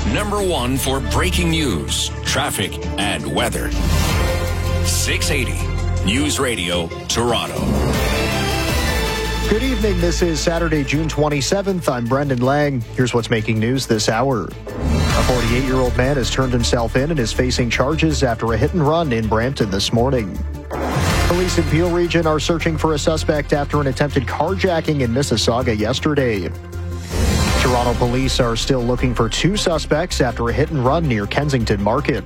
#1 for breaking news, traffic, and weather. 680 News Radio, Toronto. Good evening. This is Saturday, June 27th. I'm Brendan Lang. Here's what's making news this hour. A 48-year-old man has turned himself in and is facing charges after a hit and run in Brampton this morning. Police in Peel Region are searching for a suspect after an attempted carjacking in Mississauga yesterday. Toronto police are still looking for 2 suspects after a hit and run near Kensington Market.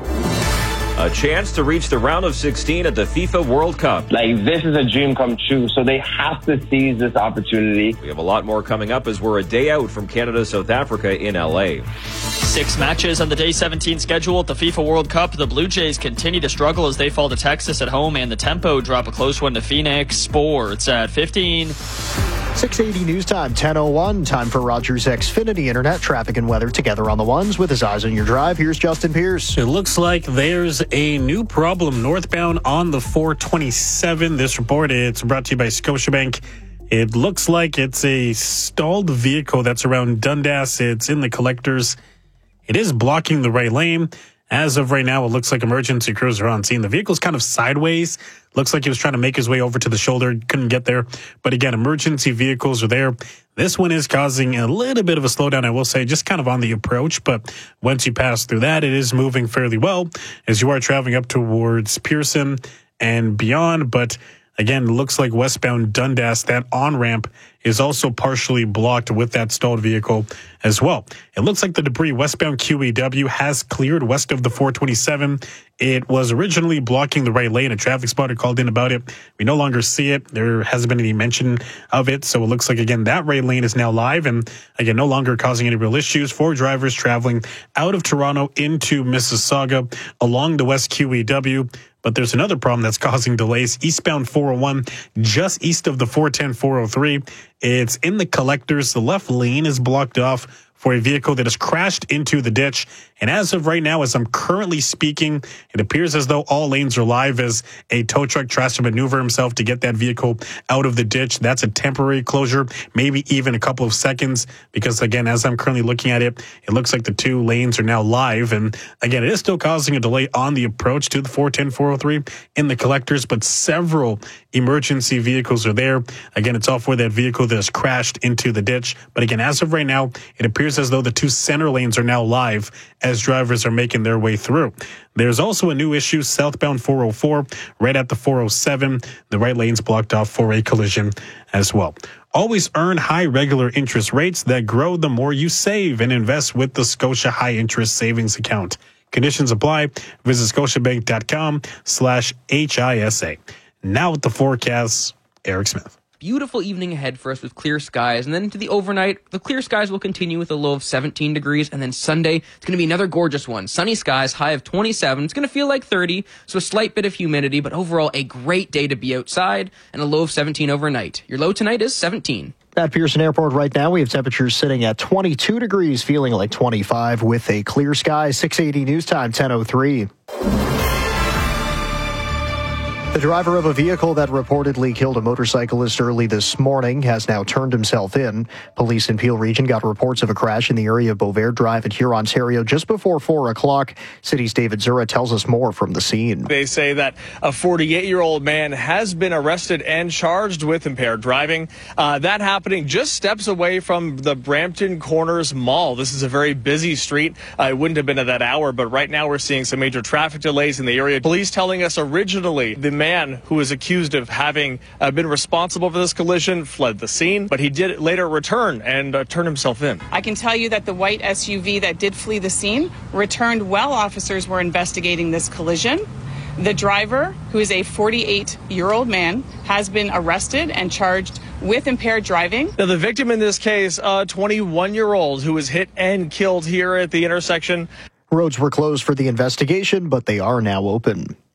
A chance to reach the round of 16 at the FIFA World Cup. This is a dream come true, so they have to seize this opportunity. We have a lot more coming up as we're a day out from Canada-South Africa in LA. 6 matches on the Day 17 schedule at the FIFA World Cup. The Blue Jays continue to struggle as they fall to Texas at home, and the Tempo drop a close one to Phoenix. Sports at 15. 680 News Time, 10:01. Time for Rogers Xfinity Internet traffic and weather together on the ones with his eyes on your drive. Here's Justin Pierce. It looks like there's a new problem northbound on the 427. This report, it's brought to you by Scotiabank. It looks like it's a stalled vehicle that's around Dundas. It's in the collectors. It is blocking the right lane. As of right now, it looks like emergency crews are on scene. The vehicle's kind of sideways. Looks like he was trying to make his way over to the shoulder. Couldn't get there. But again, emergency vehicles are there. This one is causing a little bit of a slowdown, I will say, just kind of on the approach. But once you pass through that, it is moving fairly well as you are traveling up towards Pearson and beyond. But again, it looks like westbound Dundas, that on-ramp is also partially blocked with that stalled vehicle as well. It looks like the debris westbound QEW has cleared west of the 427. It was originally blocking the right lane. A traffic spotter called in about it. We no longer see it. There hasn't been any mention of it. So it looks like, again, that right lane is now live and, again, no longer causing any real issues for drivers traveling out of Toronto into Mississauga along the west QEW. But there's another problem that's causing delays. Eastbound 401, just east of the 410-403. It's in the collectors. The left lane is blocked off for a vehicle that has crashed into the ditch. And as of right now, as I'm currently speaking, it appears as though all lanes are live as a tow truck tries to maneuver himself to get that vehicle out of the ditch. That's a temporary closure, maybe even a couple of seconds, because again, as I'm currently looking at it, it looks like the 2 lanes are now live. And again, it is still causing a delay on the approach to the 410-403 in the collectors, but several emergency vehicles are there. Again, it's all for that vehicle that has crashed into the ditch. But again, as of right now, it appears as though the 2 center lanes are now live as drivers are making their way through. There's also a new issue, southbound 404, right at the 407. The right lane's blocked off for a collision as well. Always earn high regular interest rates that grow the more you save and invest with the Scotia High Interest Savings Account. Conditions apply. Visit scotiabank.com/HISA. Now with the forecast, Eric Smith. Beautiful evening ahead for us with clear skies, and then into the overnight, the clear skies will continue with a low of 17 degrees, and then Sunday, it's going to be another gorgeous one. Sunny skies, high of 27. It's going to feel like 30, so a slight bit of humidity, but overall a great day to be outside, and a low of 17 overnight. Your low tonight is 17. At Pearson Airport right now, we have temperatures sitting at 22 degrees, feeling like 25 with a clear sky. 680 News Time, 10:03. The driver of a vehicle that reportedly killed a motorcyclist early this morning has now turned himself in. Police in Peel Region got reports of a crash in the area of Beauvert Drive in Huron, Ontario just before 4 o'clock. City's David Zura tells us more from the scene. They say that a 48-year-old man has been arrested and charged with impaired driving. That happening just steps away from the Brampton Corners Mall. This is a very busy street. It wouldn't have been at that hour, but right now we're seeing some major traffic delays in the area. Police telling us originally the man who is accused of having been responsible for this collision fled the scene, but he did later return and turn himself in. I can tell you that the white SUV that did flee the scene returned while officers were investigating this collision. The driver, who is a 48-year-old man, has been arrested and charged with impaired driving. Now, the victim in this case, a 21-year-old who was hit and killed here at the intersection. Roads were closed for the investigation, but they are now open.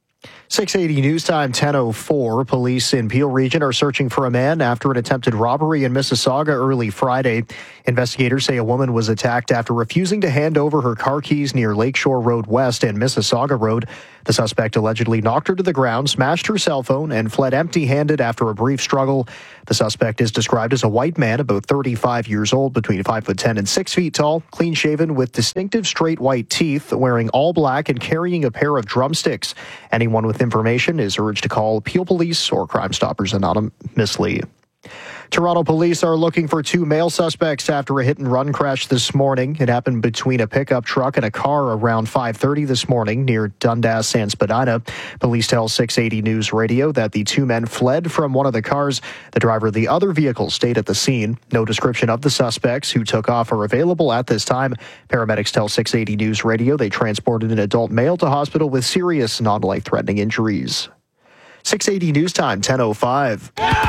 680 News Time, 10:04. Police in Peel Region are searching for a man after an attempted robbery in Mississauga early Friday. Investigators say a woman was attacked after refusing to hand over her car keys near Lakeshore Road West and Mississauga Road. The suspect allegedly knocked her to the ground, smashed her cell phone, and fled empty-handed after a brief struggle. The suspect is described as a white man, about 35 years old, between 5'10" and 6 feet tall, clean-shaven with distinctive straight white teeth, wearing all black and carrying a pair of drumsticks. Anyone with information is urged to call Peel Police or Crime Stoppers anonymously. Toronto police are looking for 2 male suspects after a hit-and-run crash this morning. It happened between a pickup truck and a car around 5:30 this morning near Dundas and Spadina. Police tell 680 News Radio that the 2 men fled from one of the cars. The driver of the other vehicle stayed at the scene. No description of the suspects who took off are available at this time. Paramedics tell 680 News Radio they transported an adult male to hospital with serious non-life-threatening injuries. 680 News Time, 10:05.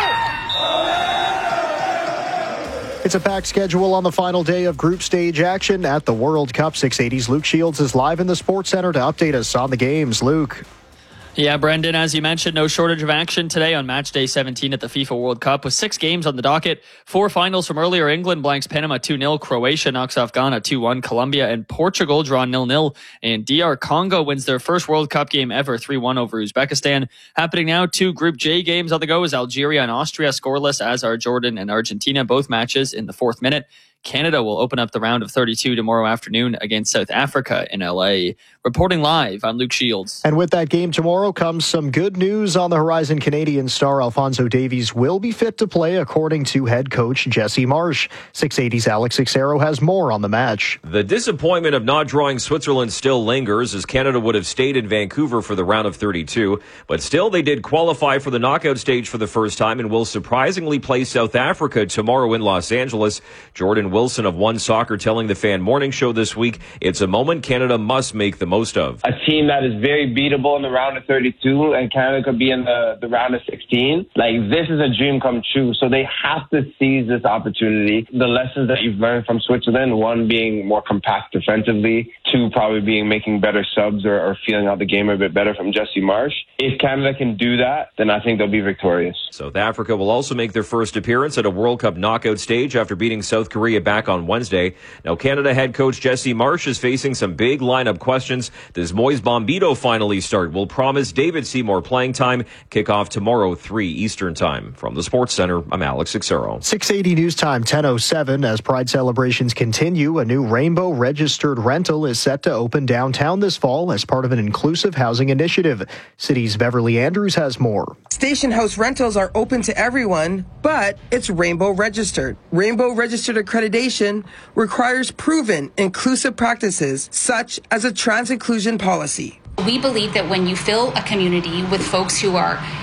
It's a packed schedule on the final day of group stage action at the World Cup. 680's Luke Shields is live in the Sports Center to update us on the games. Luke. Yeah, Brendan, as you mentioned, no shortage of action today on match day 17 at the FIFA World Cup with 6 games on the docket. 4 finals from earlier. England blanks Panama 2-0. Croatia knocks off Ghana 2-1. Colombia and Portugal draw 0-0. And DR Congo wins their first World Cup game ever 3-1 over Uzbekistan. Happening now, 2 Group J games on the go is Algeria and Austria scoreless, as are Jordan and Argentina, both matches in the 4th minute. Canada will open up the round of 32 tomorrow afternoon against South Africa in LA. Reporting live, I'm Luke Shields. And with that game tomorrow comes some good news on the horizon. Canadian star Alphonso Davies will be fit to play, according to head coach Jesse Marsch. 680's Alex Xero has more on the match. The disappointment of not drawing Switzerland still lingers, as Canada would have stayed in Vancouver for the round of 32. But still, they did qualify for the knockout stage for the first time and will surprisingly play South Africa tomorrow in Los Angeles. Jordan Wilson of One Soccer telling the Fan Morning Show this week, it's a moment Canada must make the most of. A team that is very beatable in the round of 32, and Canada could be in the round of 16. Like, this is a dream come true. So they have to seize this opportunity. The lessons that you've learned from Switzerland, 1 being more compact defensively, 2 probably being making better subs or feeling out the game a bit better from Jesse Marsch. If Canada can do that, then I think they'll be victorious. South Africa will also make their first appearance at a World Cup knockout stage after beating South Korea back on Wednesday. Now, Canada head coach Jesse Marsch is facing some big lineup questions. Does Moise Bombito finally start? Will promise David Seymour playing time. Kickoff tomorrow, 3 Eastern Time. From the Sports Center, I'm Alex Xero. 680 News Time, 10:07. As Pride celebrations continue, a new Rainbow registered rental is set to open downtown this fall as part of an inclusive housing initiative. City's Beverly Andrews has more. Station house rentals are open to everyone, but it's Rainbow registered. Rainbow registered accreditation requires proven inclusive practices, such as a trans inclusion policy. We believe that when you fill a community with folks who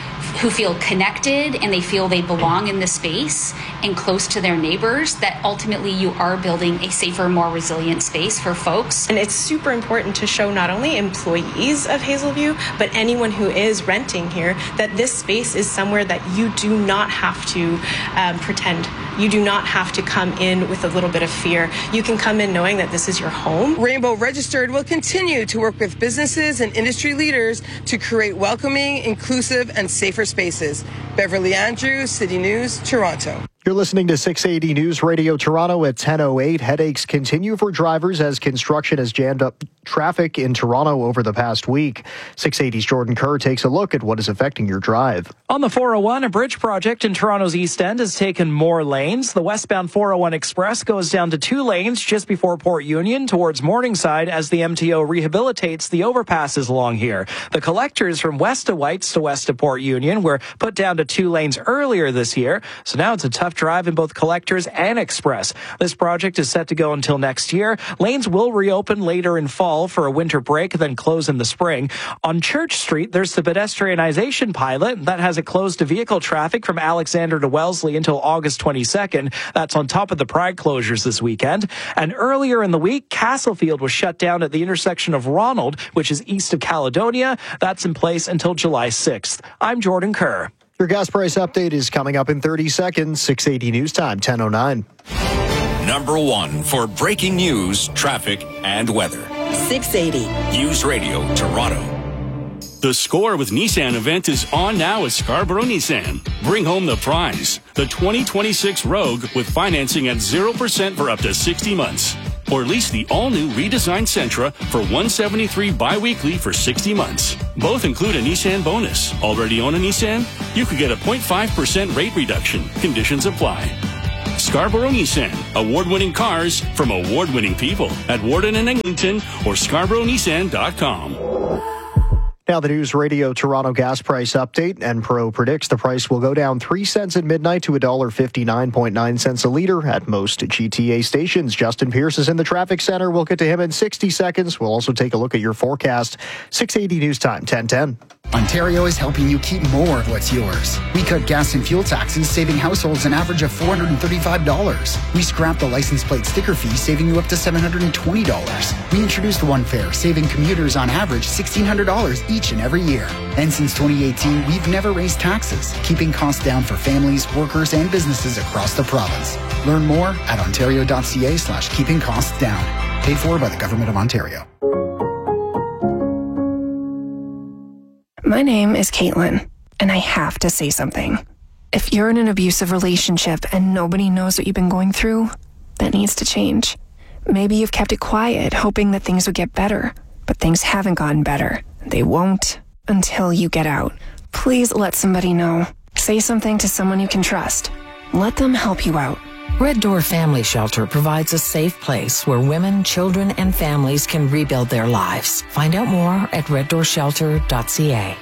feel connected and they feel they belong in the space and close to their neighbors, that ultimately you are building a safer, more resilient space for folks. And it's super important to show not only employees of Hazelview, but anyone who is renting here, that this space is somewhere that you do not have to pretend. You do not have to come in with a little bit of fear. You can come in knowing that this is your home. Rainbow Registered will continue to work with businesses and industry leaders to create welcoming, inclusive, and safer spaces. Beverly Andrews, City News, Toronto. You're listening to 680 News Radio Toronto at 10:08. Headaches continue for drivers as construction has jammed up traffic in Toronto over the past week. 680's Jordan Kerr takes a look at what is affecting your drive. On the 401, a bridge project in Toronto's East End has taken more lanes. The westbound 401 Express goes down to 2 lanes just before Port Union towards Morningside as the MTO rehabilitates the overpasses along here. The collectors from west to Whites to west of Port Union were put down to 2 lanes earlier this year, so now it's a tough drive in both collectors and express. This project is set to go until next year. Lanes will reopen later in fall for a winter break, then close in the spring. On Church Street, there's the pedestrianization pilot that has it closed to vehicle traffic from Alexander to Wellesley until August 22nd. That's on top of the Pride closures this weekend. And earlier in the week, Castlefield was shut down at the intersection of Ronald, which is east of Caledonia. That's in place until July 6th. I'm Jordan Kerr. Your gas price update is coming up in 30 seconds. 680 News Time, 10:09. Number 1 for breaking news, traffic, and weather. 680 News Radio Toronto. The Score with Nissan event is on now at Scarborough Nissan. Bring home the prize, the 2026 Rogue with financing at 0% for up to 60 months. Or lease the all-new redesigned Sentra for $173 bi-weekly for 60 months. Both include a Nissan bonus. Already own a Nissan? You could get a 0.5% rate reduction. Conditions apply. Scarborough Nissan. Award-winning cars from award-winning people at Warden and Eglinton or ScarboroughNissan.com. Now the News Radio Toronto gas price update. Enpro predicts the price will go down 3 cents at midnight to $1.59.9 a liter at most GTA stations. Justin Pierce is in the traffic center. We'll get to him in 60 seconds. We'll also take a look at your forecast. 680 News Time, 10:10. Ontario is helping you keep more of what's yours. We cut gas and fuel taxes, saving households an average of $435. We scrapped the license plate sticker fee, saving you up to $720. We introduced One Fare, saving commuters on average $1,600 each and every year. And since 2018, we've never raised taxes, keeping costs down for families, workers, and businesses across the province. Learn more at ontario.ca/keeping costs down. Paid for by the Government of Ontario. My name is Caitlin, and I have to say something. If you're in an abusive relationship and nobody knows what you've been going through, that needs to change. Maybe you've kept it quiet, hoping that things would get better, but things haven't gotten better. They won't until you get out. Please let somebody know. Say something to someone you can trust. Let them help you out. Red Door Family Shelter provides a safe place where women, children, and families can rebuild their lives. Find out more at reddoorshelter.ca.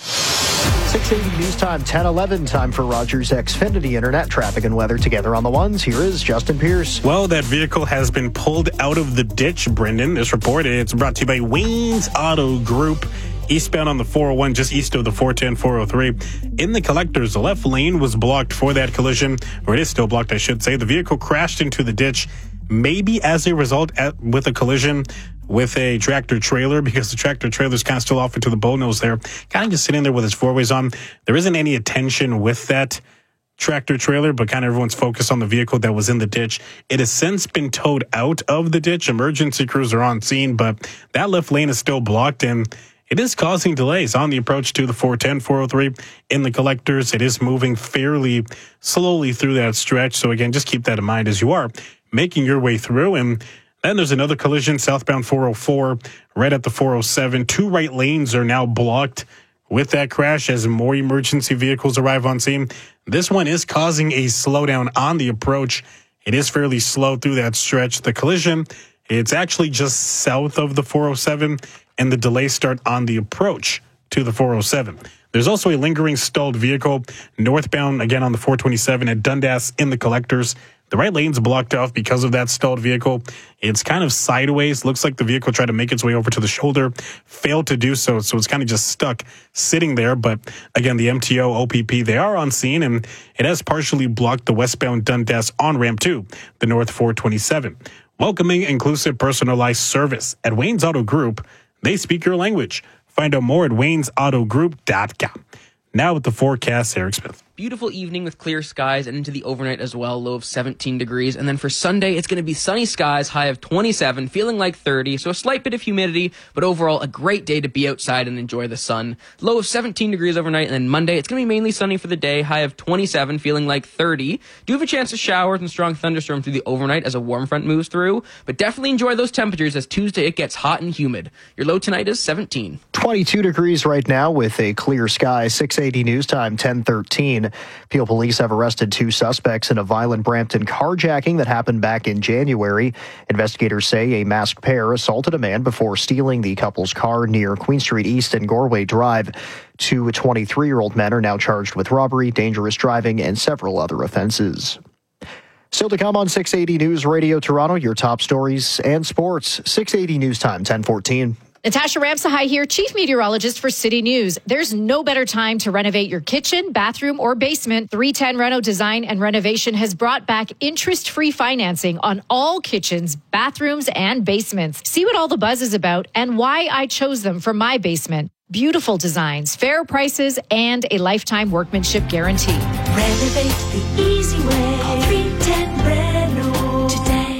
680 News Time, 10:11. Time for Rogers Xfinity Internet traffic and weather together on the ones. Here is Justin Pierce. Well, that vehicle has been pulled out of the ditch, Brendan. This report, it's brought to you by Wayne's Auto Group. Eastbound on the 401, just east of the 410, 403. In the collectors, the left lane was blocked for that collision, or it is still blocked, I should say. The vehicle crashed into the ditch, maybe as a result with a collision with a tractor trailer, because the tractor trailer is kind of still off into the bullnose there, kind of just sitting there with its four ways on. There isn't any attention with that tractor trailer, but kind of everyone's focused on the vehicle that was in the ditch. It has since been towed out of the ditch. Emergency crews are on scene, but that left lane is still blocked, and it is causing delays on the approach to the 410, 403 in the collectors. It is moving fairly slowly through that stretch. So again, just keep that in mind as you are making your way through. And then there's another collision southbound 404 right at the 407. 2 right lanes are now blocked with that crash as more emergency vehicles arrive on scene. This one is causing a slowdown on the approach. It is fairly slow through that stretch. The collision, it's actually just south of the 407, and the delays start on the approach to the 407. There's also a lingering stalled vehicle northbound, again on the 427 at Dundas in the collectors. The right lane's blocked off because of that stalled vehicle. It's kind of sideways. Looks like the vehicle tried to make its way over to the shoulder, failed to do so. So it's kind of just stuck sitting there. But again, the MTO, OPP, they are on scene, and it has partially blocked the westbound Dundas on-ramp to the north 427. Welcoming, inclusive, personalized service at Wayne's Auto Group. They speak your language. Find out more at waynesautogroup.com. Now with the forecast, Eric Smith. Beautiful evening with clear skies and into the overnight as well, low of 17 degrees. And then for Sunday, it's going to be sunny skies, high of 27, feeling like 30. So a slight bit of humidity, but overall a great day to be outside and enjoy the sun. Low of 17 degrees overnight. And then Monday, it's going to be mainly sunny for the day, high of 27, feeling like 30. Do have a chance of showers and strong thunderstorms through the overnight as a warm front moves through. But definitely enjoy those temperatures as Tuesday it gets hot and humid. Your low tonight is 17. 22 degrees right now with a clear sky. 680 News Time, 10:13. Peel police have arrested 2 suspects in a violent Brampton carjacking that happened back in January. Investigators say a masked pair assaulted a man before stealing the couple's car near Queen Street East and Gorway Drive. 2 23-year-old men are now charged with robbery, dangerous driving, and several other offenses. Still to come on 680 News Radio Toronto, your top stories and sports. 680 News Time, 10:14. Natasha Ramsahai here, Chief Meteorologist for City News. There's no better time to renovate your kitchen, bathroom, or basement. 310 Reno Design and Renovation has brought back interest-free financing on all kitchens, bathrooms, and basements. See what all the buzz is about and why I chose them for my basement. Beautiful designs, fair prices, and a lifetime workmanship guarantee. Renovate the easy way. Call 310 Reno today. That's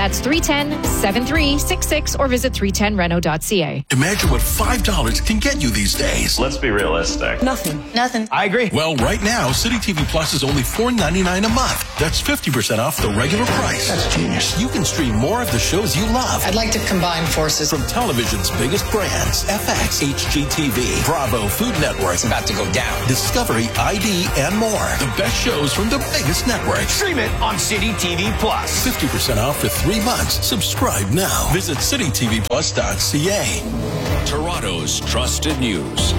That's 310-7366 or visit 310reno.ca. Imagine what $5 can get you these days. Let's be realistic. Nothing. I agree. Well, right now, City TV Plus is only $4.99 a month. That's 50% off the regular price. That's genius. You can stream more of the shows you love. I'd like to combine forces. From television's biggest brands, FX, HGTV, Bravo, Food Network. It's about to go down. Discovery, ID, and more. The best shows from the biggest networks. Stream it on City TV Plus. 50% off for 3 months. Subscribe now. Visit citytvplus.ca. Toronto's trusted news.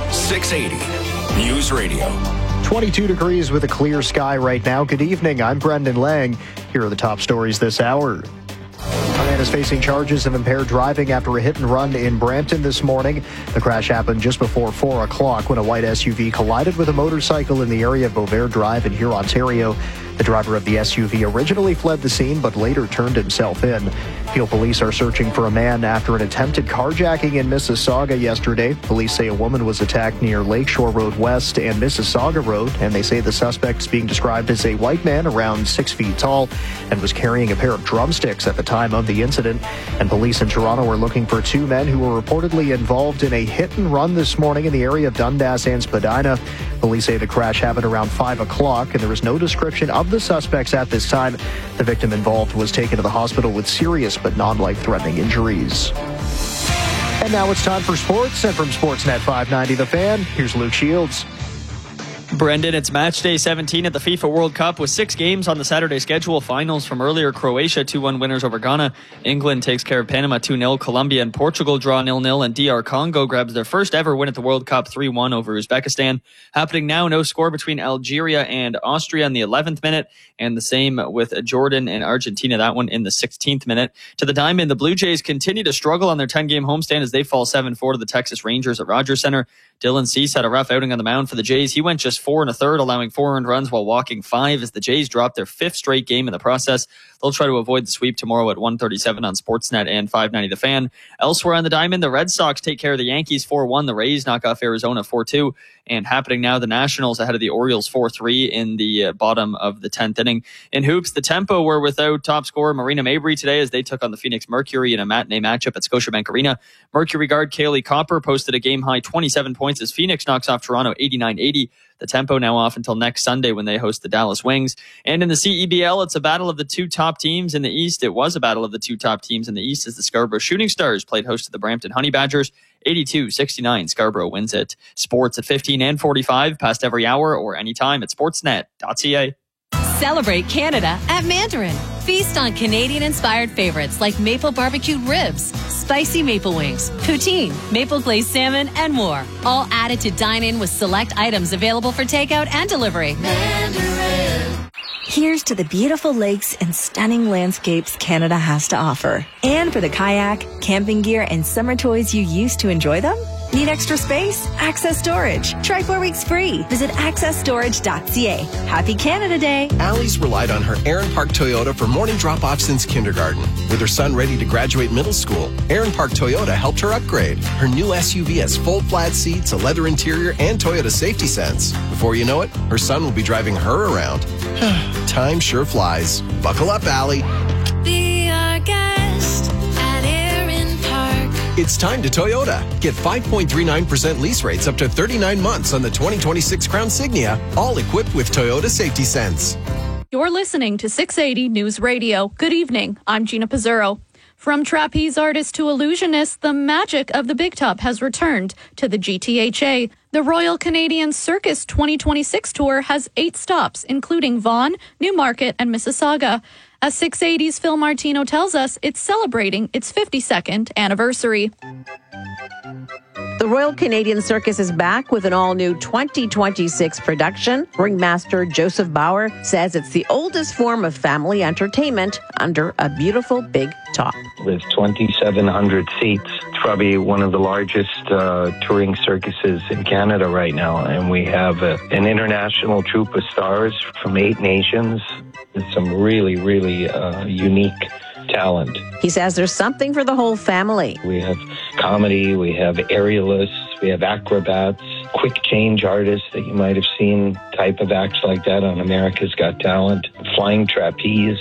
680 News Radio. 22 degrees with a clear sky right now. Good evening. I'm Brendan Lang. Here are the top stories this hour. A man is facing charges of impaired driving after a hit and run in Brampton this morning. The crash happened just before 4 o'clock when a white SUV collided with a motorcycle in the area of Beauvais Drive in Huron, Ontario. The driver of the SUV originally fled the scene but later turned himself in. Peel police are searching for a man after an attempted carjacking in Mississauga yesterday. Police say a woman was attacked near Lakeshore Road West and Mississauga Road, and they say the suspect is being described as a white man around 6 feet tall and was carrying a pair of drumsticks at the time of the incident. And police in Toronto are looking for 2 men who were reportedly involved in a hit and run this morning in the area of Dundas and Spadina. Police say the crash happened around 5 o'clock, and there is no description of the suspects at this time. The victim involved was taken to the hospital with serious but non-life-threatening injuries. And now it's time for sports, and from Sportsnet 590 The Fan, here's Luke Shields. Brendan, it's match day 17 at the FIFA World Cup with 6 games on the Saturday schedule. Finals from earlier: Croatia 2-1 winners over Ghana. England takes care of Panama 2-0. Colombia and Portugal draw 0-0, and DR Congo grabs their first ever win at the World Cup 3-1 over Uzbekistan. Happening now, no score between Algeria and Austria in the 11th minute, and the same with Jordan and Argentina, that one in the 16th minute. To the diamond, the Blue Jays continue to struggle on their 10-game homestand as they fall 7-4 to the Texas Rangers at Rogers Center. Dylan Cease had a rough outing on the mound for the Jays. He went just 4 1/3, allowing 4 earned runs while walking 5 as the Jays dropped their 5th straight game in the process. They'll try to avoid the sweep tomorrow at 1:37 on Sportsnet and 590 The Fan. Elsewhere on the diamond, the Red Sox take care of the Yankees 4-1. The Rays knock off Arizona 4-2. And happening now, the Nationals ahead of the Orioles 4-3 in the bottom of the 10th inning. In hoops, the Tempo were without top scorer Marina Mabry today as they took on the Phoenix Mercury in a matinee matchup at Scotiabank Arena. Mercury guard Kaylee Copper posted a game-high 27 points as Phoenix knocks off Toronto 89-80. The Tempo now off until next Sunday when they host the Dallas Wings. And in the CEBL, it's a battle of the 2 top teams in the East. It was a battle of the 2 top teams in the East as the Scarborough Shooting Stars played host to the Brampton Honey Badgers. 82-69, Scarborough wins it. Sports at 15 and 45, past every hour or anytime at sportsnet.ca. Celebrate Canada at Mandarin. Feast on Canadian-inspired favorites like maple barbecued ribs, spicy maple wings, poutine, maple glazed salmon, and more. All added to dine in with select items available for takeout and delivery. Mandarin. Here's to the beautiful lakes and stunning landscapes Canada has to offer. And for the kayak, camping gear, and summer toys you used to enjoy them? Need extra space? Access Storage. Try 4 weeks free. Visit accessstorage.ca. Happy Canada Day. Allie's relied on her Aaron Park Toyota for morning drop-off since kindergarten. With her son ready to graduate middle school, Aaron Park Toyota helped her upgrade. Her new SUV has full flat seats, a leather interior, and Toyota Safety Sense. Before you know it, her son will be driving her around. Time sure flies. Buckle up, Allie. Be our guest at Aaron Park. It's time to Toyota. Get 5.39% lease rates up to 39 months on the 2026 Crown Signia, all equipped with Toyota Safety Sense. You're listening to 680 News Radio. Good evening. I'm Gina Pizzurro. From trapeze artist to illusionist, the magic of the Big Top has returned to the GTHA. The Royal Canadian Circus 2026 tour has 8 stops, including Vaughan, Newmarket, and Mississauga. As 680's Phil Martino tells us, it's celebrating its 52nd anniversary. The Royal Canadian Circus is back with an all-new 2026 production. Ringmaster Joseph Bauer says it's the oldest form of family entertainment under a beautiful big top. With 2,700 seats, it's probably one of the largest touring circuses in Canada right now. And we have an international troupe of stars from 8 nations with some really, really unique talent. He says there's something for the whole family. We have comedy, we have aerialists, we have acrobats, quick change artists that you might have seen, type of acts like that on America's Got Talent, flying trapeze.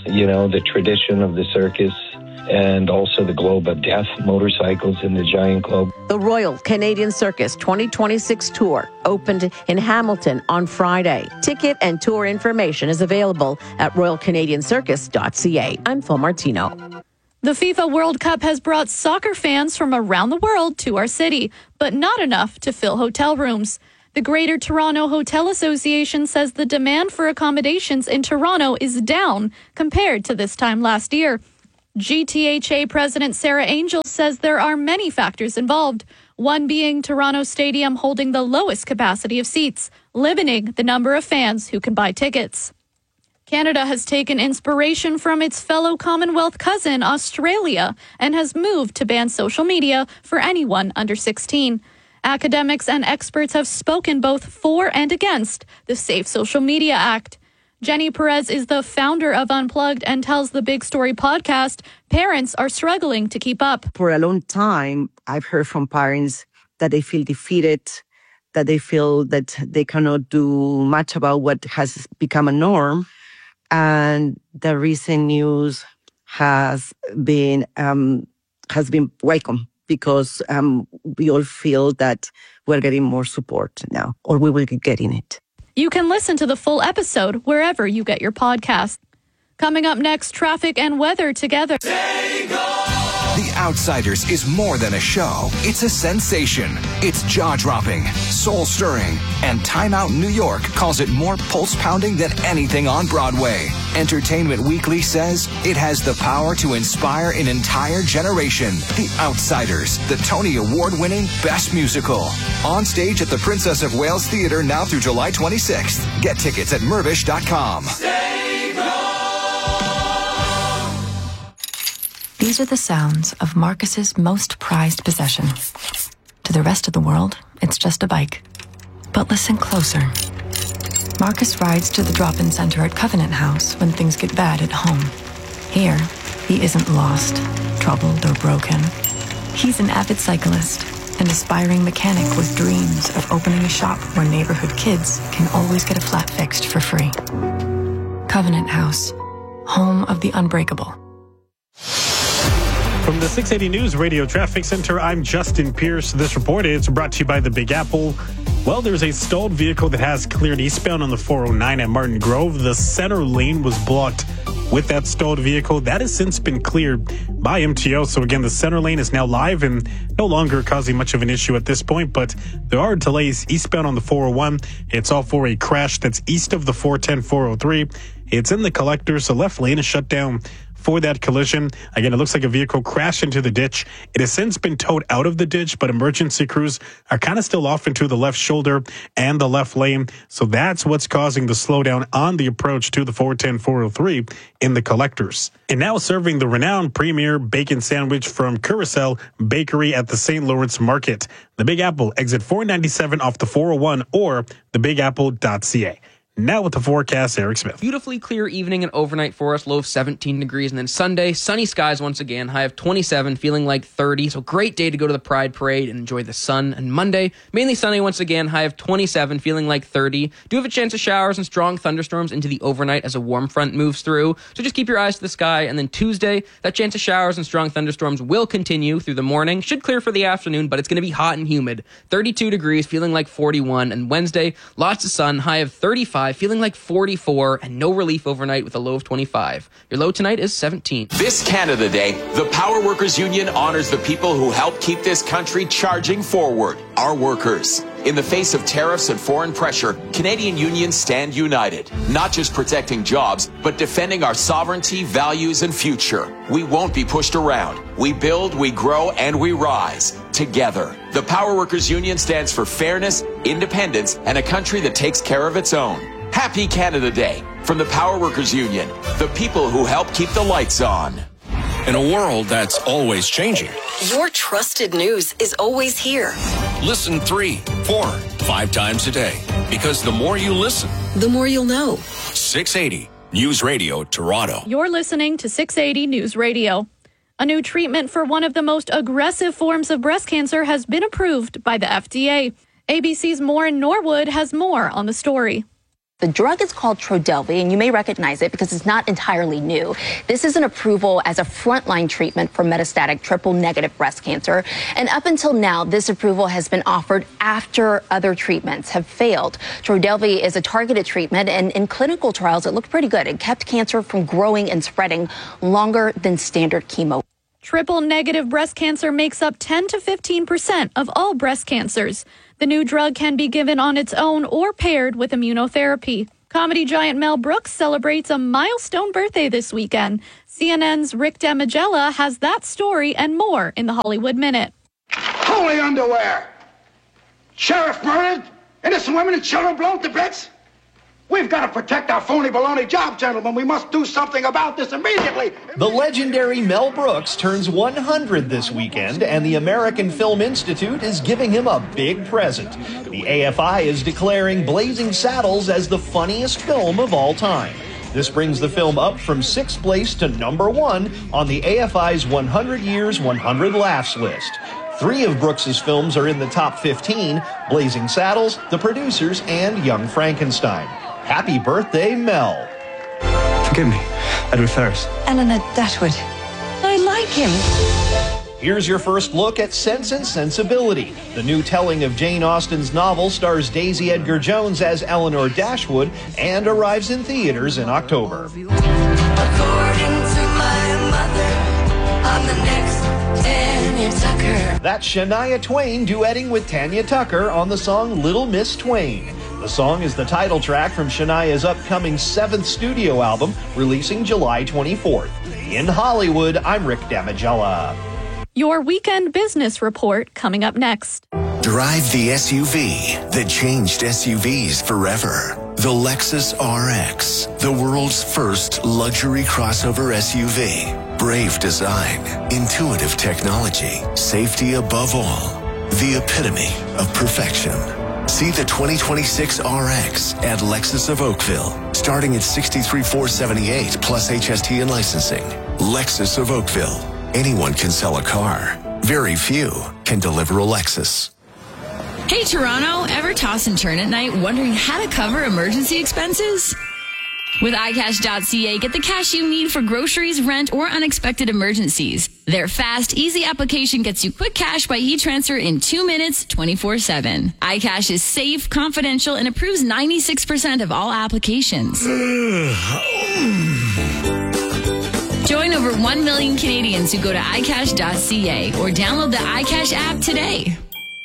the tradition of the circus and also the Globe of Death, motorcycles in the Giant Globe. The Royal Canadian Circus 2026 tour opened in Hamilton on Friday. Ticket and tour information is available at royalcanadiancircus.ca. I'm Phil Martino. The FIFA World Cup has brought soccer fans from around the world to our city, but not enough to fill hotel rooms. The Greater Toronto Hotel Association says the demand for accommodations in Toronto is down compared to this time last year. GTHA President Sarah Angel says there are many factors involved, one being Toronto Stadium holding the lowest capacity of seats, limiting the number of fans who can buy tickets. Canada has taken inspiration from its fellow Commonwealth cousin, Australia, and has moved to ban social media for anyone under 16. Academics and experts have spoken both for and against the Safe Social Media Act. Jenny Perez is the founder of Unplugged and tells the Big Story podcast parents are struggling to keep up. For a long time, I've heard from parents that they feel defeated, that they feel that they cannot do much about what has become a norm. And the recent news has been welcome because we all feel that we're getting more support now, or we will be getting it. You can listen to the full episode wherever you get your podcast. Coming up next, traffic and weather together. The Outsiders is more than a show. It's a sensation. It's jaw-dropping, soul-stirring, and Time Out New York calls it more pulse-pounding than anything on Broadway. Entertainment Weekly says it has the power to inspire an entire generation. The Outsiders, the Tony Award-winning Best Musical. On stage at the Princess of Wales Theatre now through July 26th. Get tickets at Mirvish.com. These are the sounds of Marcus's most prized possession. To the rest of the world, it's just a bike. But listen closer. Marcus rides to the drop-in center at Covenant House when things get bad at home. Here, he isn't lost, troubled, or broken. He's an avid cyclist, an aspiring mechanic with dreams of opening a shop where neighborhood kids can always get a flat fixed for free. Covenant House, home of the unbreakable. From the 680 News Radio Traffic Center, I'm Justin Pierce. This report is brought to you by the Big Apple. Well, there's a stalled vehicle that has cleared eastbound on the 409 at Martin Grove. The center lane was blocked with that stalled vehicle. That has since been cleared by MTO. So again, the center lane is now live and no longer causing much of an issue at this point. But there are delays eastbound on the 401. It's all for a crash that's east of the 410, 403. It's in the collectors. The left lane is shut down for that collision. Again, it looks like a vehicle crashed into the ditch. It has since been towed out of the ditch, but emergency crews are kind of still off into the left shoulder and the left lane. So that's what's causing the slowdown on the approach to the 410, 403 in the collectors. And now serving the renowned premier bacon sandwich from Curacao Bakery at the St. Lawrence Market. The Big Apple, exit 497 off the 401 or thebigapple.ca. Now with the forecast, Eric Smith. Beautifully clear evening and overnight for us, low of 17 degrees. And then Sunday, sunny skies once again, high of 27, feeling like 30. So great day to go to the Pride Parade and enjoy the sun. And Monday, mainly sunny once again, high of 27, feeling like 30. Do have a chance of showers and strong thunderstorms into the overnight as a warm front moves through. So just keep your eyes to the sky. And then Tuesday, that chance of showers and strong thunderstorms will continue through the morning. Should clear for the afternoon, but it's going to be hot and humid. 32 degrees, feeling like 41. And Wednesday, lots of sun, high of 35. Feeling like 44 and no relief overnight with a low of 25. Your low tonight is 17. This Canada Day, the Power Workers Union honors the people who help keep this country charging forward, our workers. In the face of tariffs and foreign pressure, Canadian unions stand united, not just protecting jobs, but defending our sovereignty, values, and future. We won't be pushed around. We build, we grow, and we rise together. The Power Workers Union stands for fairness, independence, and a country that takes care of its own. Happy Canada Day from the Power Workers Union, the people who help keep the lights on. In a world that's always changing, your trusted news is always here. Listen 3, 4, 5 times a day. Because the more you listen, the more you'll know. 680 News Radio Toronto. You're listening to 680 News Radio. A new treatment for one of the most aggressive forms of breast cancer has been approved by the FDA. ABC's Maureen Norwood has more on the story. The drug is called Trodelvy, and you may recognize it because it's not entirely new. This is an approval as a frontline treatment for metastatic triple-negative breast cancer. And up until now, this approval has been offered after other treatments have failed. Trodelvy is a targeted treatment, and in clinical trials, it looked pretty good. It kept cancer from growing and spreading longer than standard chemo. Triple-negative breast cancer makes up 10 to 15% of all breast cancers. The new drug can be given on its own or paired with immunotherapy. Comedy giant Mel Brooks celebrates a milestone birthday this weekend. CNN's Rick Damigella has that story and more in the Hollywood Minute. Holy underwear! Sheriff murdered, innocent women and children blown to bits. We've got to protect our phony baloney job, gentlemen. We must do something about this immediately. The legendary Mel Brooks turns 100 this weekend, and the American Film Institute is giving him a big present. The AFI is declaring Blazing Saddles as the funniest film of all time. This brings the film up from 6th place to number 1 on the AFI's 100 Years, 100 Laughs list. 3 of Brooks's films are in the top 15, Blazing Saddles, The Producers, and Young Frankenstein. Happy birthday, Mel. Forgive me, Edward Ferris. Eleanor Dashwood. I like him. Here's your first look at Sense and Sensibility. The new telling of Jane Austen's novel stars Daisy Edgar Jones as Eleanor Dashwood and arrives in theaters in October. According to my mother, I'm the next Tanya Tucker. That's Shania Twain duetting with Tanya Tucker on the song Little Miss Twain. The song is the title track from Shania's upcoming 7th studio album, releasing July 24th. In Hollywood, I'm Rick Damigella. Your weekend business report coming up next. Drive the SUV that changed SUVs forever. The Lexus RX, the world's first luxury crossover SUV. Brave design, intuitive technology, safety above all. The epitome of perfection. See the 2026 RX at Lexus of Oakville, starting at $63,478 plus HST and licensing. Lexus of Oakville. Anyone can sell a car. Very few can deliver a Lexus. Hey, Toronto, ever toss and turn at night wondering how to cover emergency expenses? With iCash.ca, get the cash you need for groceries, rent, or unexpected emergencies. Their fast, easy application gets you quick cash by e-transfer in 2 minutes, 24/7. iCash is safe, confidential, and approves 96% of all applications. Join over 1 million Canadians who go to iCash.ca or download the iCash app today.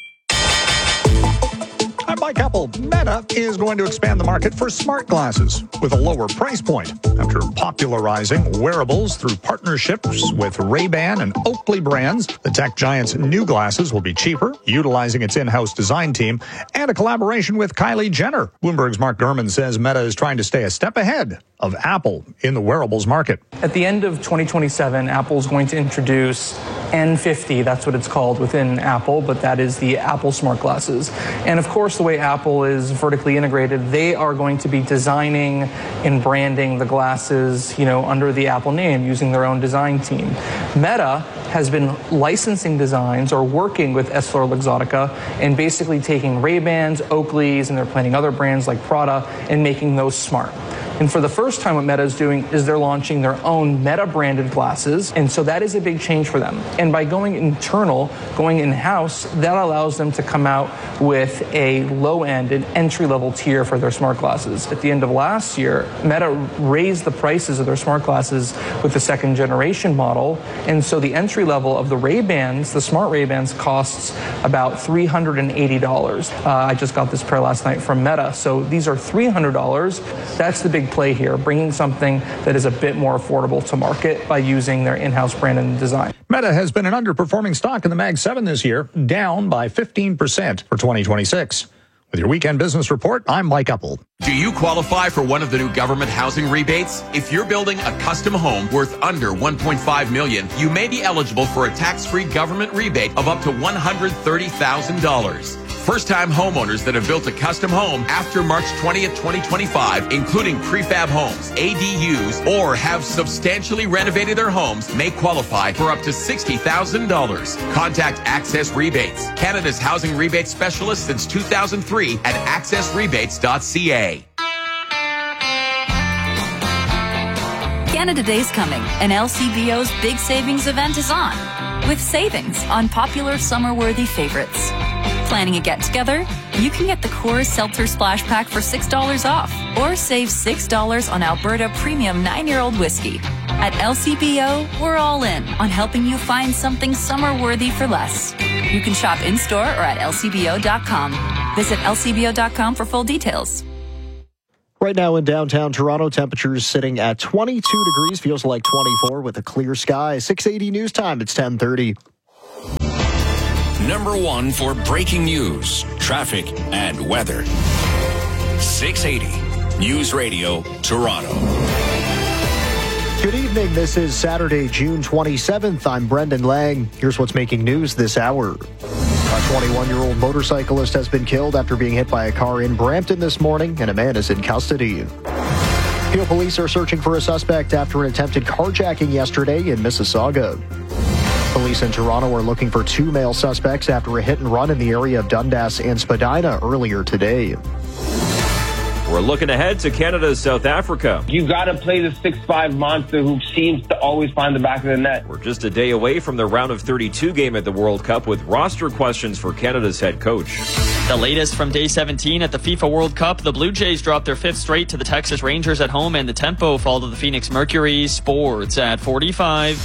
I'm Mike Apple. Meta is going to expand the market for smart glasses with a lower price point after popularizing wearables through partnerships with Ray-Ban and Oakley brands. The tech giant's new glasses will be cheaper, utilizing its in-house design team, and a collaboration with Kylie Jenner. Bloomberg's Mark Gurman says Meta is trying to stay a step ahead of Apple in the wearables market. At the end of 2027, Apple is going to introduce N50, that's what it's called within Apple, but that is the Apple smart glasses. And of course, the way Apple is vertically integrated, they are going to be designing and branding the glasses, under the Apple name, using their own design team. Meta has been licensing designs or working with EssilorLuxottica and basically taking Ray-Bans, Oakleys, and they're planning other brands like Prada and making those smart. And for the first time, what Meta is doing is they're launching their own Meta-branded glasses, and so that is a big change for them. And by going internal, going in-house, that allows them to come out with a low-end, an entry-level tier for their smart glasses. At the end of last year, Meta raised the prices of their smart glasses with the second-generation model, and so the entry level of the Ray-Bans, the smart Ray-Bans, costs about $380. I just got this pair last night from Meta, so these are $300. That's the big play here, bringing something that is a bit more affordable to market by using their in-house brand and design. Meta has been an underperforming stock in the Mag 7 this year, down by 15% for 2026. With your weekend business report, I'm Mike Apple. Do you qualify for one of the new government housing rebates? If you're building a custom home worth under $1.5 million, you may be eligible for a tax-free government rebate of up to $130,000. First-time homeowners that have built a custom home after March 20th, 2025, including prefab homes, ADUs, or have substantially renovated their homes, may qualify for up to $60,000. Contact Access Rebates, Canada's housing rebate specialist since 2003 at accessrebates.ca. Canada Day's coming, and LCBO's big savings event is on, with savings on popular summer-worthy favorites. Planning a get-together? You can get the Coors Seltzer Splash Pack for $6 off, or save $6 on Alberta Premium 9-year-old whiskey. At LCBO, we're all in on helping you find something summer-worthy for less. You can shop in-store or at lcbo.com. Visit lcbo.com for full details. Right now in downtown Toronto, temperatures sitting at 22 degrees, feels like 24 with a clear sky. 680 news time, it's 10:30. Number one for breaking news, traffic, and weather. 680 News Radio, Toronto. Good evening. This is Saturday, June 27th. I'm Brendan Lang. Here's what's making news this hour. A 21-year-old motorcyclist has been killed after being hit by a car in Brampton this morning, and a man is in custody. Peel police are searching for a suspect after an attempted carjacking yesterday in Mississauga. Police in Toronto are looking for 2 male suspects after a hit and run in the area of Dundas and Spadina earlier today. We're looking ahead to Canada's South Africa. You got to play the 6'5" monster who seems to always find the back of the net. We're just a day away from the round of 32 game at the World Cup with roster questions for Canada's head coach. The latest from day 17 at the FIFA World Cup, the Blue Jays dropped their 5th straight to the Texas Rangers at home, and the tempo fall to the Phoenix Mercury. Sports at 45.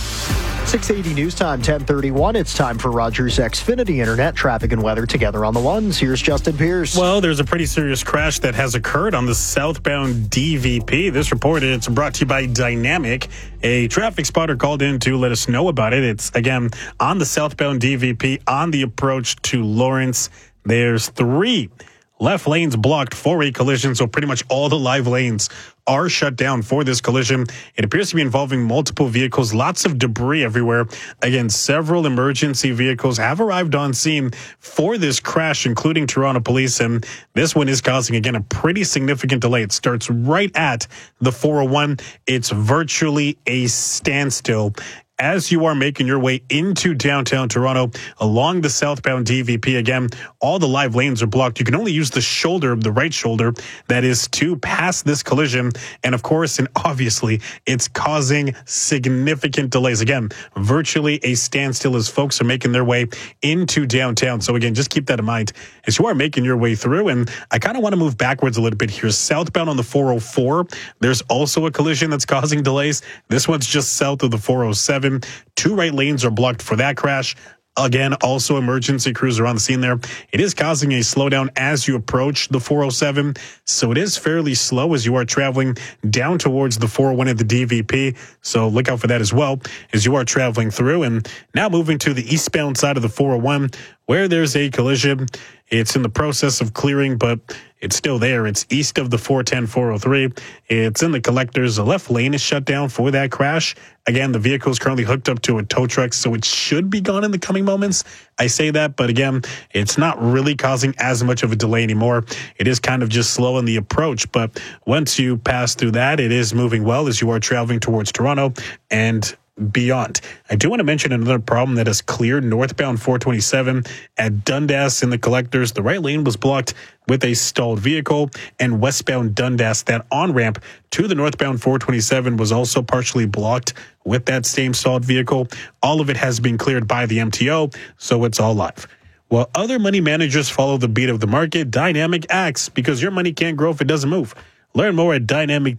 680 news time, 10:31. It's time for Rogers Xfinity Internet traffic and weather together on the ones. Here's Justin Pierce. Well, there's a pretty serious crash that has occurred on the southbound DVP. This report, it's brought to you by Dynamic. A traffic spotter called in to let us know about it. It's, again, on the southbound DVP on the approach to Lawrence. There's 3 left lanes blocked for a collision, so pretty much all the live lanes are shut down for this collision. It appears to be involving multiple vehicles, lots of debris everywhere. Again, several emergency vehicles have arrived on scene for this crash, including Toronto police, and this one is causing, again, a pretty significant delay. It starts right at the 401. It's virtually a standstill. As you are making your way into downtown Toronto along the southbound DVP, again, all the live lanes are blocked. You can only use the shoulder, the right shoulder, that is to pass this collision. And of course, and obviously, it's causing significant delays. Again, virtually a standstill as folks are making their way into downtown. So again, just keep that in mind as you are making your way through. And I kind of want to move backwards a little bit here. Southbound on the 404, there's also a collision that's causing delays. This one's just south of the 407. 2 right lanes are blocked for that crash. Again, also emergency crews are on the scene there. It is causing a slowdown as you approach the 407, so it is fairly slow as you are traveling down towards the 401 at the DVP, so look out for that as well as you are traveling through. And now moving to the eastbound side of the 401, where there's a collision. It's in the process of clearing, but it's still there. It's east of the 410, 403. It's in the collectors. The left lane is shut down for that crash. Again, the vehicle is currently hooked up to a tow truck, so it should be gone in the coming moments. I say that, but again, it's not really causing as much of a delay anymore. It is kind of just slow in the approach, but once you pass through that, it is moving well as you are traveling towards Toronto and beyond. I do want to mention another problem that has cleared northbound 427 at Dundas in the collectors. The right lane was blocked with a stalled vehicle, and westbound Dundas, that on-ramp to the northbound 427 was also partially blocked with that same stalled vehicle. All of it has been cleared by the MTO, so it's all live. While other money managers follow the beat of the market, Dynamic acts because your money can't grow if it doesn't move. Learn more at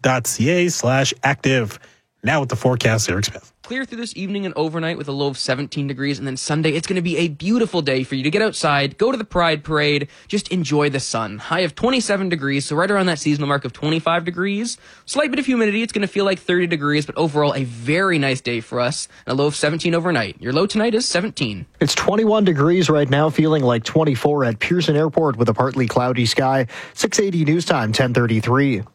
dynamic.ca/active. Now with the forecast, Eric Smith. Clear through this evening and overnight with a low of 17 degrees, and then Sunday, it's going to be a beautiful day for you to get outside, go to the Pride Parade, just enjoy the sun. High of 27 degrees, so right around that seasonal mark of 25 degrees. Slight bit of humidity, it's going to feel like 30 degrees, but overall a very nice day for us, and a low of 17 overnight. Your low tonight is 17. It's 21 degrees right now, feeling like 24 at Pearson Airport with a partly cloudy sky. 680 news time, 10:33.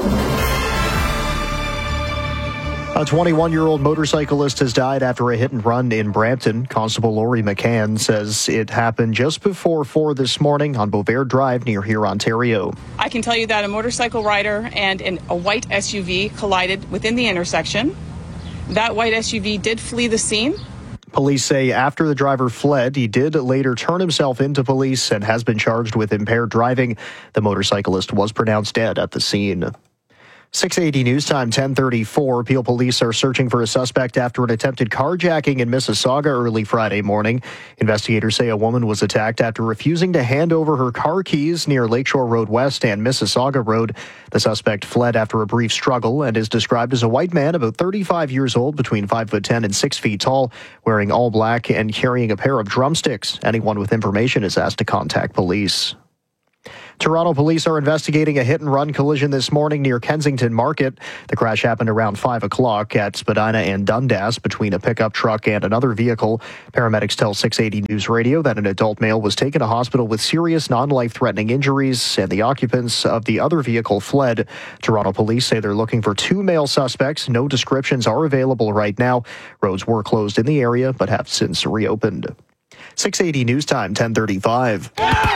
A 21-year-old motorcyclist has died after a hit and run in Brampton. Constable Laurie McCann says it happened just before 4 this morning on Beauvert Drive near here, Ontario. I can tell you that a motorcycle rider and a white SUV collided within the intersection. That white SUV did flee the scene. Police say after the driver fled, he did later turn himself into police and has been charged with impaired driving. The motorcyclist was pronounced dead at the scene. 680 News Time, 10:34. Peel police are searching for a suspect after an attempted carjacking in Mississauga early Friday morning. Investigators say a woman was attacked after refusing to hand over her car keys near Lakeshore Road West and Mississauga Road. The suspect fled after a brief struggle and is described as a white man about 35 years old, between 5'10" and 6 feet tall, wearing all black and carrying a pair of drumsticks. Anyone with information is asked to contact police. Toronto police are investigating a hit-and-run collision this morning near Kensington Market. The crash happened around 5 o'clock at Spadina and Dundas between a pickup truck and another vehicle. Paramedics tell 680 News Radio that an adult male was taken to hospital with serious non-life-threatening injuries, and the occupants of the other vehicle fled. Toronto police say they're looking for 2 male suspects. No descriptions are available right now. Roads were closed in the area but have since reopened. 680 News Time, 10:35.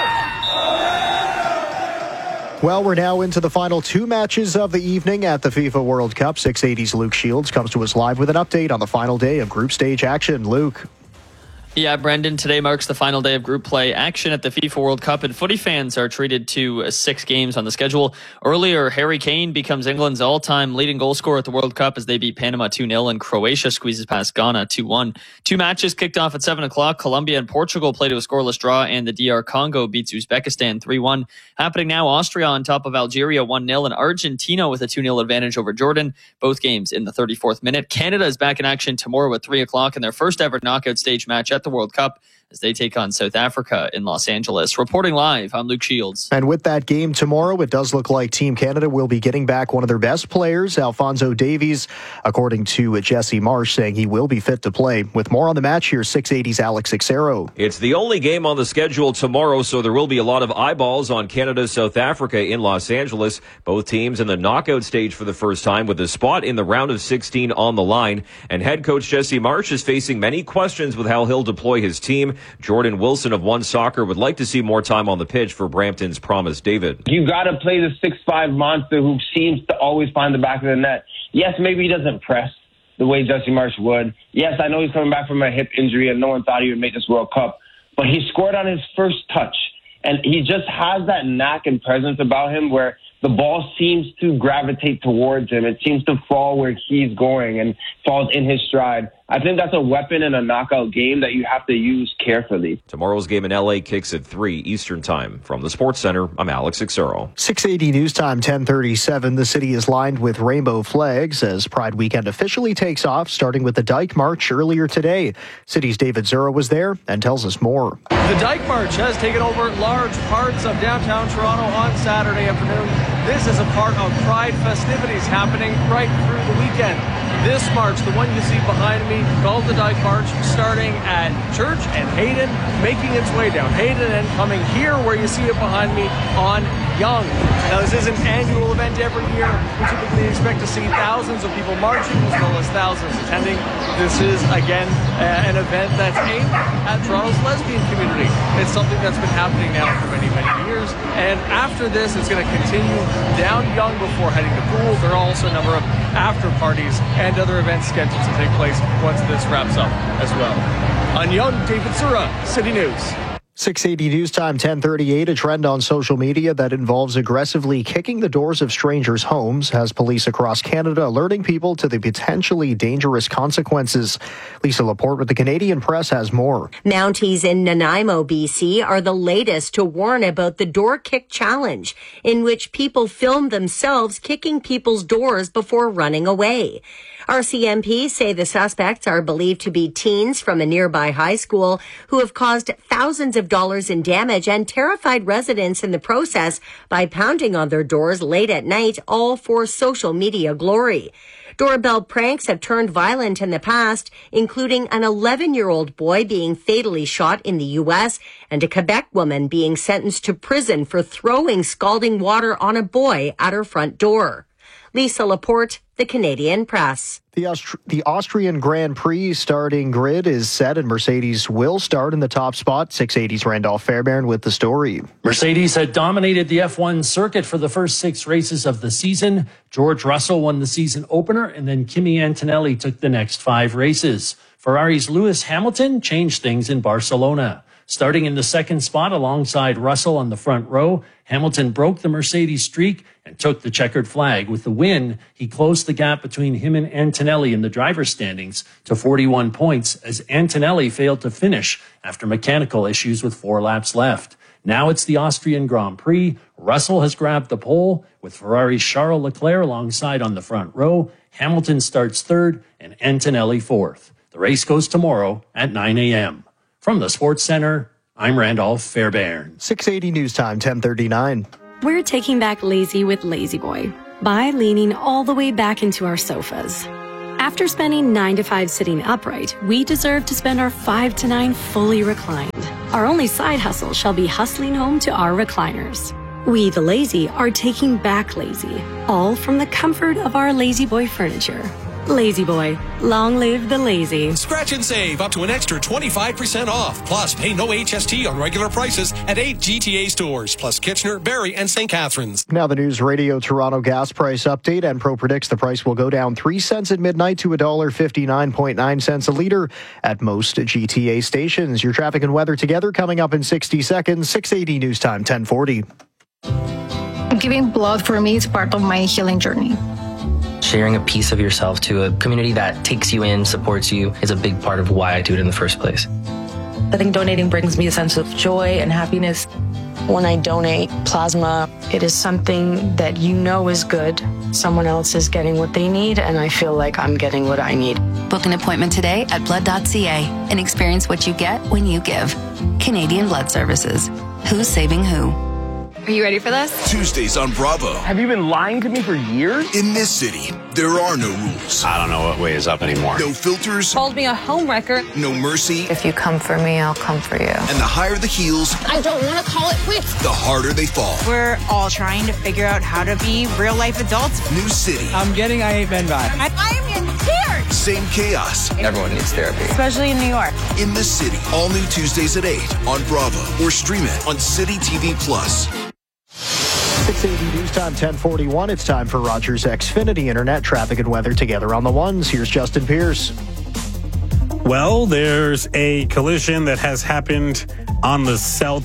Well, we're now into the final 2 matches of the evening at the FIFA World Cup. 680's Luke Shields comes to us live with an update on the final day of group stage action. Luke. Yeah, Brendan, today marks the final day of group play action at the FIFA World Cup, and footy fans are treated to 6 games on the schedule. Earlier, Harry Kane becomes England's all-time leading goal scorer at the World Cup as they beat Panama 2-0 and Croatia squeezes past Ghana 2-1. 2 matches kicked off at 7 o'clock. Colombia and Portugal play to a scoreless draw, and the DR Congo beats Uzbekistan 3-1. Happening now, Austria on top of Algeria 1-0 and Argentina with a 2-0 advantage over Jordan. Both games in the 34th minute. Canada is back in action tomorrow at 3 o'clock in their first ever knockout stage match at the World Cup as they take on South Africa in Los Angeles. Reporting live, I'm Luke Shields. And with that game tomorrow, it does look like Team Canada will be getting back one of their best players, Alphonso Davies, according to Jesse Marsh, saying he will be fit to play. With more on the match, here's 680's Alex Ixero. It's the only game on the schedule tomorrow, so there will be a lot of eyeballs on Canada-South Africa in Los Angeles. Both teams in the knockout stage for the first time with a spot in the round of 16 on the line. And head coach Jesse Marsh is facing many questions with how he'll deploy his team. Jordan Wilson of One Soccer would like to see more time on the pitch for Brampton's Promise David. You got to play the 6'5" monster who seems to always find the back of the net. Yes, maybe he doesn't press the way Jesse Marsh would. Yes, I know he's coming back from a hip injury and no one thought he would make this World Cup, but he scored on his first touch. And he just has that knack and presence about him where the ball seems to gravitate towards him. It seems to fall where he's going and falls in his stride. I think that's a weapon in a knockout game that you have to use carefully. Tomorrow's game in LA kicks at 3 Eastern Time. From the Sports Center, I'm Alex Ixero. 680 News Time, 10:37. The city is lined with rainbow flags as Pride Weekend officially takes off, starting with the Dyke March earlier today. City's David Zura was there and tells us more. The Dyke March has taken over large parts of downtown Toronto on Saturday afternoon. This is a part of Pride festivities happening right through the weekend. This march, the one you see behind me, called the Dyke March, starting at Church and Hayden, making its way down Hayden and coming here where you see it behind me on Yonge. Now, this is an annual event every year. We typically expect to see thousands of people marching as well as thousands attending. This is, again, an event that's aimed at Toronto's lesbian community. It's something that's been happening now for many, many years. And after this, it's going to continue down Yonge before heading to Poole. There are also a number of after parties and other events scheduled to take place once this wraps up as well. On Yonge, David Zura, City News. 680 News Time, 10:38. A trend on social media that involves aggressively kicking the doors of strangers' homes has police across Canada alerting people to the potentially dangerous consequences. Lisa Laporte with the Canadian Press has more. Mounties in Nanaimo, BC are the latest to warn about the door kick challenge, in which people film themselves kicking people's doors before running away. RCMP say the suspects are believed to be teens from a nearby high school who have caused thousands of dollars in damage and terrified residents in the process by pounding on their doors late at night, all for social media glory. Doorbell pranks have turned violent in the past, including an 11-year-old boy being fatally shot in the U.S. and a Quebec woman being sentenced to prison for throwing scalding water on a boy at her front door. Lisa Laporte, the Canadian Press. The Austrian Grand Prix starting grid is set and Mercedes will start in the top spot. 680's Randolph Fairbairn with the story. Mercedes had dominated the F1 circuit for the first 6 races of the season. George Russell won the season opener and then Kimi Antonelli took the next 5 races. Ferrari's Lewis Hamilton changed things in Barcelona. Starting in the second spot alongside Russell on the front row, Hamilton broke the Mercedes streak and took the checkered flag. With the win, he closed the gap between him and Antonelli in the driver's standings to 41 points as Antonelli failed to finish after mechanical issues with 4 laps left. Now it's the Austrian Grand Prix. Russell has grabbed the pole with Ferrari's Charles Leclerc alongside on the front row. Hamilton starts third and Antonelli fourth. The race goes tomorrow at 9 a.m. From the Sports Center, I'm Randolph Fairbairn. 680 News Time, 10:39. We're taking back lazy with Lazy Boy by leaning all the way back into our sofas. After spending 9 to 5 sitting upright, we deserve to spend our 5 to 9 fully reclined. Our only side hustle shall be hustling home to our recliners. We, the lazy, are taking back lazy, all from the comfort of our Lazy Boy furniture. Lazy Boy, long live the lazy. Scratch and save up to an extra 25% off. Plus, pay no HST on regular prices at 8 GTA stores, plus Kitchener, Barrie, and St. Catharines. Now the News Radio Toronto gas price update. Enpro predicts the price will go down 3 cents at midnight to $1.59.9 a liter at most GTA stations. Your traffic and weather together coming up in 60 seconds. 680 News Time, 1040. Giving blood for me is part of my healing journey. Sharing a piece of yourself to a community that takes you in, supports you, is a big part of why I do it in the first place. I think donating brings me a sense of joy and happiness. When I donate plasma, it is something that you know is good. Someone else is getting what they need, and I feel like I'm getting what I need. Book an appointment today at blood.ca and experience what you get when you give. Canadian Blood Services. Who's saving who? Are you ready for this? Tuesdays on Bravo. Have you been lying to me for years? In this city, there are no rules. I don't know what way is up anymore. No filters. Called me a homewrecker. No mercy. If you come for me, I'll come for you. And the higher the heels, I don't want to call it quits. the harder they fall. We're all trying to figure out how to be real life adults. New city. I'm getting I Hate Men vibe. I'm in tears. Same chaos. Everyone needs therapy. Especially in New York. In the city. All new Tuesdays at 8 on Bravo. Or stream it on City TV Plus. 680 News Time, 1041. It's time for Rogers Xfinity Internet traffic and weather together on the ones. Here's Justin Pierce. Well, there's a collision that has happened on the South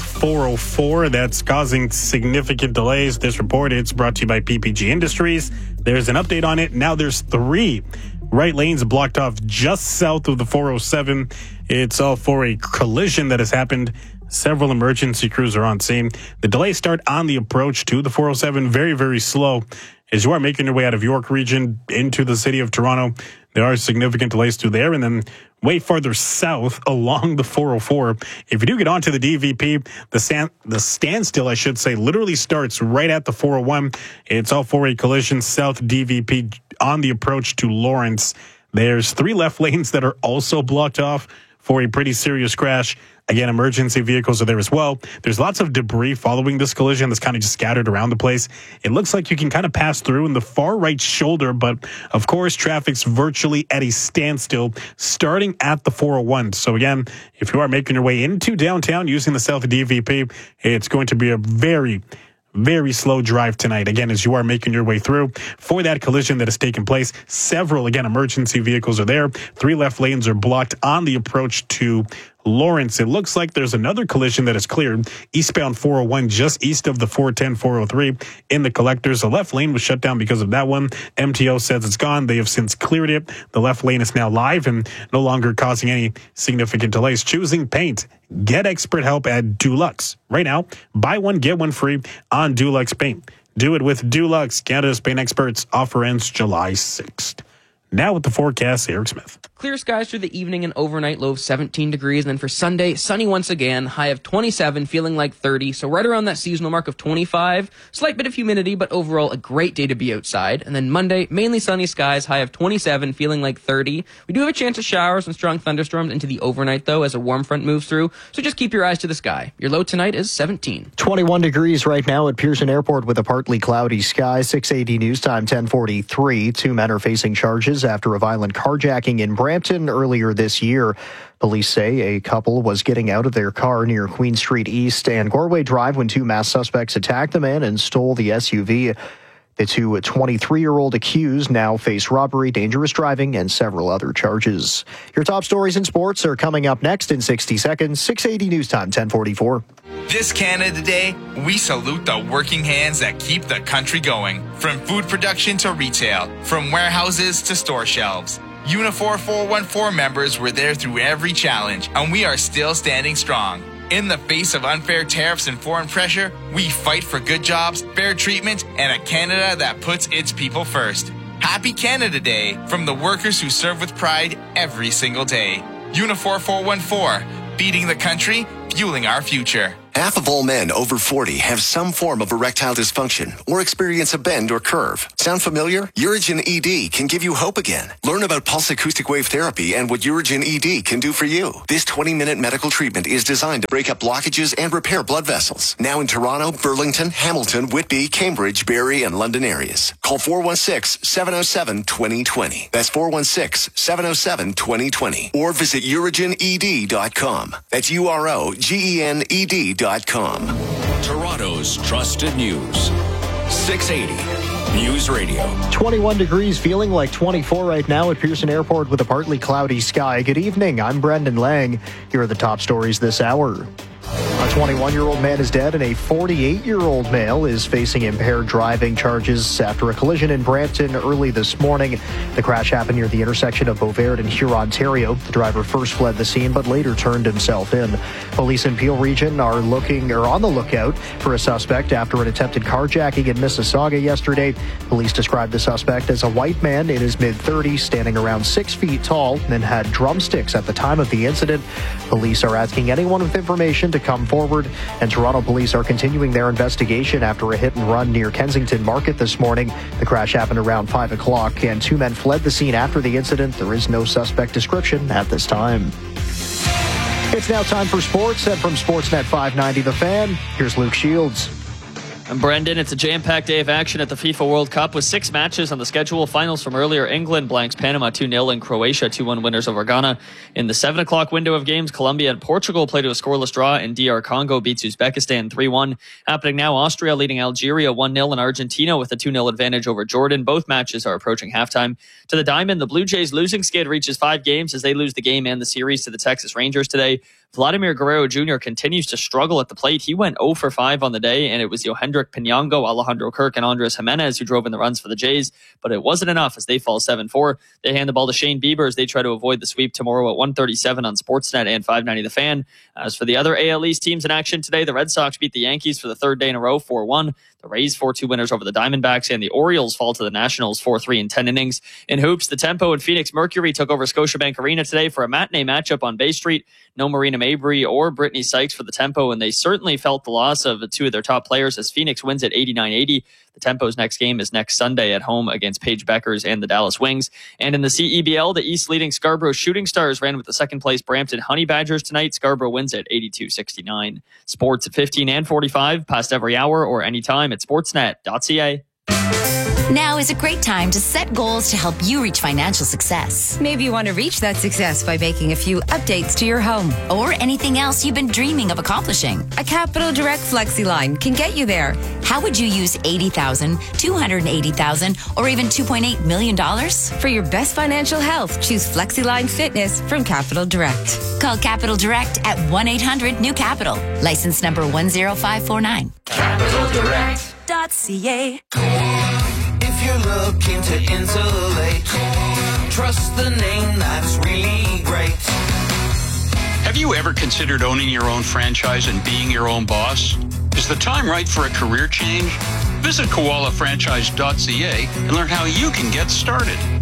404 that's causing significant delays. This report, it's brought to you by PPG Industries. There's an update on it. Now there's 3 right lanes blocked off just south of the 407. It's all for a collision that has happened. Several emergency crews are on scene. The delays start on the approach to the 407, very, very slow. As you are making your way out of York Region into the city of Toronto, there are significant delays through there. And then way farther south along the 404, if you do get onto the DVP, the standstill, I should say, literally starts right at the 401. It's all for a collision south DVP on the approach to Lawrence. There's 3 left lanes that are also blocked off for a pretty serious crash. Again, emergency vehicles are there as well. There's lots of debris following this collision that's kind of just scattered around the place. It looks like you can kind of pass through in the far right shoulder, but of course, traffic's virtually at a standstill starting at the 401. So again, if you are making your way into downtown using the South DVP, it's going to be a very slow drive tonight. Again, as you are making your way through for that collision that has taken place, several, again, emergency vehicles are there. 3 left lanes are blocked on the approach to Lawrence. It looks like there's another collision that is cleared eastbound 401 just east of the 410 403 in the collectors. The left lane was shut down because of that one. MTO says it's gone. They have since cleared it. The left lane is now live and no longer causing any significant delays. Choosing paint. Get expert help at Dulux. Right now, buy one, get one free on Dulux Paint. Do it with Dulux. Canada's paint experts. Offer ends July 6th. Now with the forecast, Eric Smith. Clear skies through the evening and overnight, low of 17 degrees. And then for Sunday, sunny once again, high of 27, feeling like 30. So right around that seasonal mark of 25. Slight bit of humidity, but overall a great day to be outside. And then Monday, mainly sunny skies, high of 27, feeling like 30. We do have a chance of showers and strong thunderstorms into the overnight, though, as a warm front moves through. So just keep your eyes to the sky. Your low tonight is 17. 21 degrees right now at Pearson Airport with a partly cloudy sky. 680 News Time, 1043. 2 men are facing charges after a violent carjacking in Brampton earlier this year. Police say a couple was getting out of their car near Queen Street East and Goreway Drive when 2 masked suspects attacked the man and stole the SUV. The two 23-year-old accused now face robbery, dangerous driving, and several other charges. Your top stories in sports are coming up next in 60 seconds. 680 News Time, 1044. This Canada Day, we salute the working hands that keep the country going. From food production to retail, from warehouses to store shelves. Unifor 414 members were there through every challenge, and we are still standing strong. In the face of unfair tariffs and foreign pressure, we fight for good jobs, fair treatment, and a Canada that puts its people first. Happy Canada Day from the workers who serve with pride every single day. Unifor 414, feeding the country, fueling our future. Half of all men over 40 have some form of erectile dysfunction or experience a bend or curve. Sound familiar? Urigen ED can give you hope again. Learn about pulse acoustic wave therapy and what Urigen ED can do for you. This 20-minute medical treatment is designed to break up blockages and repair blood vessels. Now in Toronto, Burlington, Hamilton, Whitby, Cambridge, Barrie, and London areas. Call 416-707-2020. That's 416-707-2020. Or visit urigened.com. That's UROGENED.com. Toronto's trusted news. 680 News Radio. 21 degrees, feeling like 24 right now at Pearson Airport with a partly cloudy sky. Good evening. I'm Brendan Lang. Here are the top stories this hour. A 21-year-old man is dead and a 48-year-old male is facing impaired driving charges after a collision in Brampton early this morning. The crash happened near the intersection of Beauvert and Hurontario. The driver first fled the scene but later turned himself in. Police in Peel Region are on the lookout for a suspect after an attempted carjacking in Mississauga yesterday. Police described the suspect as a white man in his mid-30s, standing around 6 feet tall, and had drumsticks at the time of the incident. Police are asking anyone with information to come forward, and Toronto police are continuing their investigation after a hit and run near Kensington Market this morning. The crash happened around 5 o'clock, and 2 men fled the scene after the incident. There is no suspect description at this time. It's now time for sports, and from Sportsnet 590 The Fan, here's Luke Shields. And Brendan, it's a jam-packed day of action at the FIFA World Cup with 6 matches on the schedule. Finals from earlier: England blanks Panama 2-0 and Croatia 2-1 winners over Ghana. In the 7 o'clock window of games, Colombia and Portugal play to a scoreless draw, and DR Congo beats Uzbekistan 3-1. Happening now, Austria leading Algeria 1-0 and Argentina with a 2-0 advantage over Jordan. Both matches are approaching halftime. To the diamond, the Blue Jays losing skid reaches 5 games as they lose the game and the series to the Texas Rangers today. Vladimir Guerrero Jr. continues to struggle at the plate. He went 0 for 5 on the day, and it was Yohendrick Pinango, Alejandro Kirk, and Andres Jimenez who drove in the runs for the Jays, but it wasn't enough as they fall 7-4. They hand the ball to Shane Bieber as they try to avoid the sweep tomorrow at 1:37 on Sportsnet and 590 The Fan. As for the other AL East teams in action today, the Red Sox beat the Yankees for the 3rd day in a row, 4-1. The Rays 4-2 winners over the Diamondbacks, and the Orioles fall to the Nationals 4-3 in 10 innings. In hoops, the Tempo and Phoenix Mercury took over Scotiabank Arena today for a matinee matchup on Bay Street. No Marina Mabry or Brittany Sykes for the Tempo, and they certainly felt the loss of 2 of their top players as Phoenix wins at 89-80. The Tempo's next game is next Sunday at home against Paige Beckers and the Dallas Wings. And in the CEBL, the East leading Scarborough Shooting Stars ran with the 2nd place Brampton Honey Badgers tonight. Scarborough wins at 82-69. Sports at 15 and 45, past every hour or anytime at sportsnet.ca. Now is a great time to set goals to help you reach financial success. Maybe you want to reach that success by making a few updates to your home. Or anything else you've been dreaming of accomplishing. A Capital Direct FlexiLine can get you there. How would you use $80,000, $280,000, or even $2.8 million? For your best financial health, choose FlexiLine Fitness from Capital Direct. Call Capital Direct at 1-800-NEW-CAPITAL. License number 10549. CapitalDirect.ca. If you're looking to insulate, trust the name that's really great. Have you ever considered owning your own franchise and being your own boss? Is the time right for a career change? Visit koalafranchise.ca and learn how you can get started.